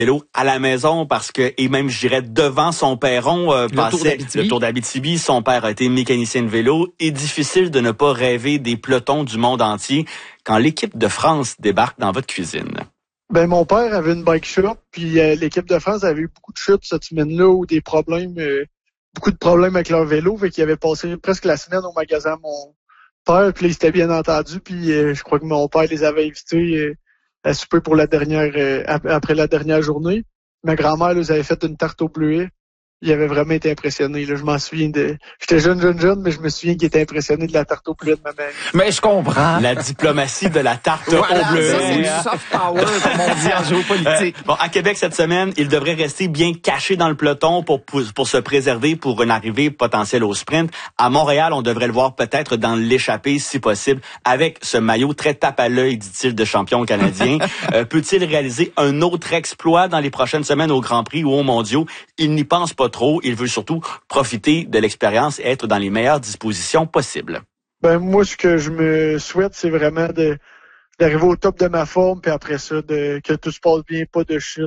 vélo à la maison parce que, et même je dirais devant son perron, passait le Tour d'Abitibi. Son père a été mécanicien de vélo et difficile de ne pas rêver des pelotons du monde entier quand l'équipe de France débarque dans votre cuisine. Ben mon père avait une bike shop, puis l'équipe de France avait eu beaucoup de chutes cette semaine-là ou des problèmes, beaucoup de problèmes avec leur vélo, fait qu'ils avaient passé presque la semaine au magasin mon père, puis là, ils s'étaient bien entendus, puis je crois que mon père les avait invités à souper pour la dernière après la dernière journée. Ma grand-mère les avait fait une tarte au bleuet. Il avait vraiment été impressionné. Là, je m'en souviens j'étais jeune, mais je me souviens qu'il était impressionné de la tarte au bleuet de ma mère. Mais je comprends. La diplomatie de la tarte au bleuet. C'est du soft power, comme on dit en géopolitique. Bon, à Québec cette semaine, il devrait rester bien caché dans le peloton pour se préserver pour une arrivée potentielle au sprint. À Montréal, on devrait le voir peut-être dans l'échappée, si possible, avec ce maillot très tape à l'œil, dit-il, de champion canadien. Peut-il réaliser un autre exploit dans les prochaines semaines au Grand Prix ou aux mondiaux? Il n'y pense pas trop. Il veut surtout profiter de l'expérience et être dans les meilleures dispositions possibles. Ben moi, ce que je me souhaite, c'est vraiment d'arriver au top de ma forme, puis après ça, que tout se passe bien, pas de chute,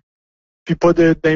puis pas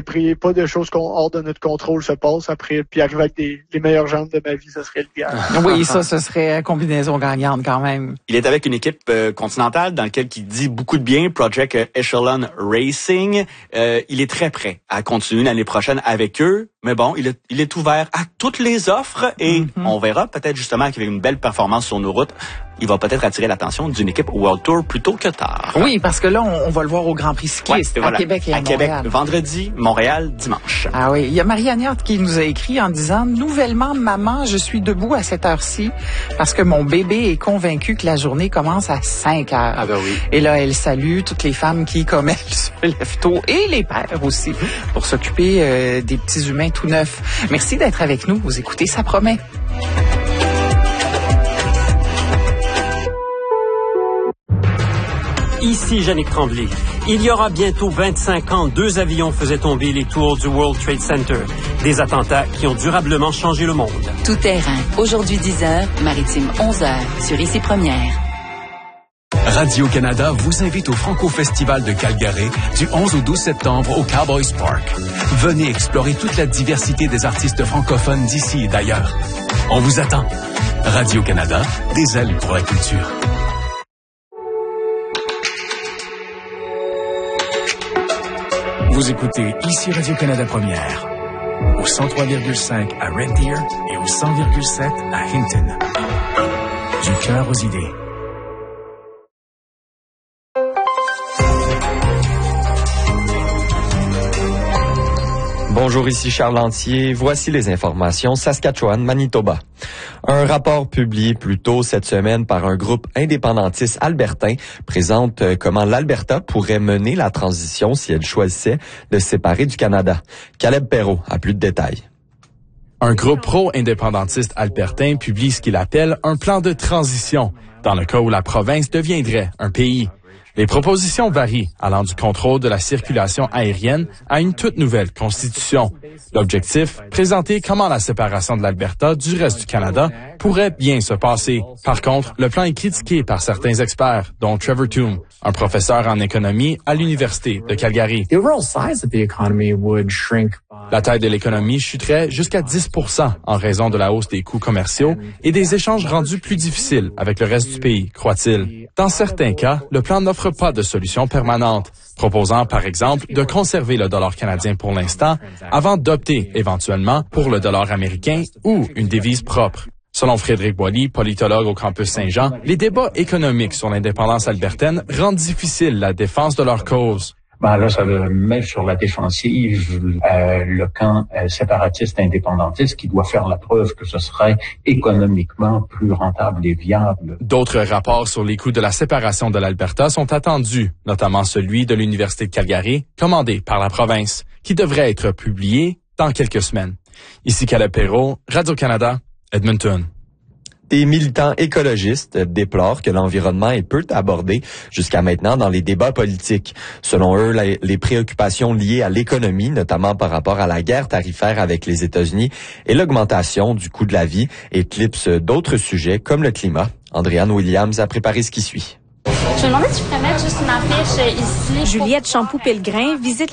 de choses hors de notre contrôle se passent après, puis arriver avec les meilleures jambes de ma vie, ça serait l'idéal. Oui, ça, ce serait combinaison gagnante quand même. Il est avec une équipe continentale dans laquelle il dit beaucoup de bien, Project Echelon Racing. Il est très prêt à continuer l'année prochaine avec eux. Mais bon, il est ouvert à toutes les offres et on verra peut-être justement qu'avec une belle performance sur nos routes, il va peut-être attirer l'attention d'une équipe World Tour plus tôt que tard. Oui, parce que là, on va le voir au Grand Prix cycliste à Québec et à Montréal. Québec, vendredi, Montréal, dimanche. Ah oui, il y a Marie-Agnès qui nous a écrit en disant « Nouvellement, maman, je suis debout à cette heure-ci parce que mon bébé est convaincu que la journée commence à 5 heures. » Ah ben oui. Et là, elle salue toutes les femmes qui, comme elle, se lèvent tôt et les pères aussi pour s'occuper des petits humains tout neufs. Merci d'être avec nous. Vous écoutez, ça promet. Ici Yannick Tremblay. Il y aura bientôt 25 ans, 2 avions faisaient tomber les tours du World Trade Center. Des attentats qui ont durablement changé le monde. Tout terrain. Aujourd'hui 10h, maritime 11h, sur Ici Première. Radio-Canada vous invite au Franco-Festival de Calgary du 11 au 12 septembre au Cowboys Park. Venez explorer toute la diversité des artistes francophones d'ici et d'ailleurs. On vous attend. Radio-Canada, des ailes pour la culture. Vous écoutez ici Radio-Canada Première, au 103,5 à Red Deer et au 100,7 à Hinton. Du cœur aux idées. Bonjour, ici Charles Lantier. Voici les informations Saskatchewan-Manitoba. Un rapport publié plus tôt cette semaine par un groupe indépendantiste albertain présente comment l'Alberta pourrait mener la transition si elle choisissait de se séparer du Canada. Caleb Perrault a plus de détails. Un groupe pro-indépendantiste albertain publie ce qu'il appelle un plan de transition, dans le cas où la province deviendrait un pays. Les propositions varient, allant du contrôle de la circulation aérienne à une toute nouvelle constitution. L'objectif, présenter comment la séparation de l'Alberta du reste du Canada pourrait bien se passer. Par contre, le plan est critiqué par certains experts, dont Trevor Toome, un professeur en économie à l'Université de Calgary. La taille de l'économie chuterait jusqu'à 10% en raison de la hausse des coûts commerciaux et des échanges rendus plus difficiles avec le reste du pays, croit-il. Dans certains cas, le plan n'offre pas de solution permanente, proposant par exemple de conserver le dollar canadien pour l'instant avant d'opter éventuellement pour le dollar américain ou une devise propre. Selon Frédéric Boilly, politologue au campus Saint-Jean, les débats économiques sur l'indépendance albertaine rendent difficile la défense de leur cause. Là, ça le met sur la défensive le camp séparatiste indépendantiste qui doit faire la preuve que ce serait économiquement plus rentable et viable. D'autres rapports sur les coûts de la séparation de l'Alberta sont attendus, notamment celui de l'Université de Calgary, commandé par la province, qui devrait être publié dans quelques semaines. Ici Caleb Perrault, Radio-Canada, Edmonton. Des militants écologistes déplorent que l'environnement est peu abordé jusqu'à maintenant dans les débats politiques. Selon eux, les préoccupations liées à l'économie, notamment par rapport à la guerre tarifaire avec les États-Unis et l'augmentation du coût de la vie, éclipsent d'autres sujets comme le climat. Andréane Williams a préparé ce qui suit. Je me demandais si je pourrais mettre juste une affiche ici. Juliette Champoux-Pellegrin visite